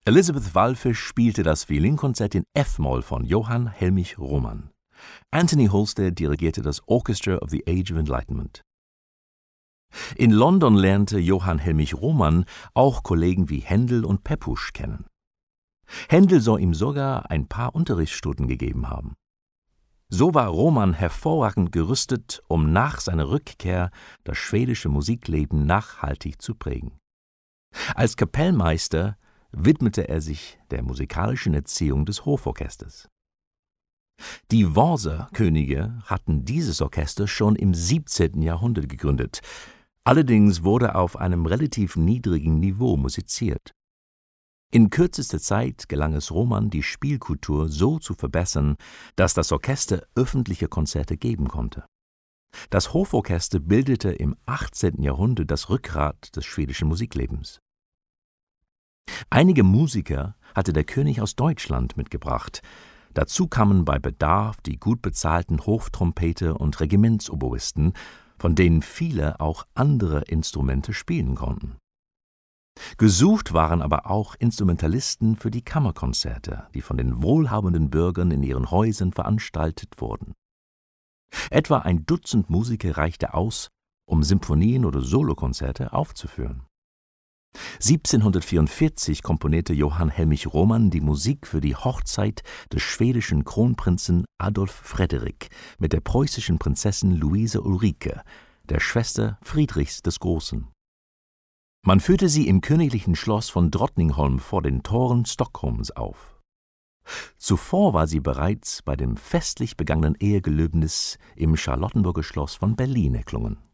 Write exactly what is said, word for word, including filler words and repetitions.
Elisabeth Wallfisch spielte das Violinkonzert in F-Moll von Johann Helmich Roman. Anthony Halstead dirigierte das Orchestra of the Age of Enlightenment. In London lernte Johann Helmich Roman auch Kollegen wie Händel und Pepusch kennen. Händel soll ihm sogar ein paar Unterrichtsstunden gegeben haben. So war Roman hervorragend gerüstet, um nach seiner Rückkehr das schwedische Musikleben nachhaltig zu prägen. Als Kapellmeister widmete er sich der musikalischen Erziehung des Hoforchesters. Die Worser-Könige hatten dieses Orchester schon im siebzehnten Jahrhundert gegründet. Allerdings wurde auf einem relativ niedrigen Niveau musiziert. In kürzester Zeit gelang es Roman, die Spielkultur so zu verbessern, dass das Orchester öffentliche Konzerte geben konnte. Das Hoforchester bildete im achtzehnten Jahrhundert das Rückgrat des schwedischen Musiklebens. Einige Musiker hatte der König aus Deutschland mitgebracht. Dazu kamen bei Bedarf die gut bezahlten Hoftrompeter und Regimentsoboisten, von denen viele auch andere Instrumente spielen konnten. Gesucht waren aber auch Instrumentalisten für die Kammerkonzerte, die von den wohlhabenden Bürgern in ihren Häusern veranstaltet wurden. Etwa ein Dutzend Musiker reichte aus, um Symphonien oder Solokonzerte aufzuführen. siebzehnhundertvierundvierzig komponierte Johann Helmich Roman die Musik für die Hochzeit des schwedischen Kronprinzen Adolf Frederik mit der preußischen Prinzessin Luise Ulrike, der Schwester Friedrichs des Großen. Man führte sie im königlichen Schloss von Drottningholm vor den Toren Stockholms auf. Zuvor war sie bereits bei dem festlich begangenen Ehegelöbnis im Charlottenburger Schloss von Berlin erklungen.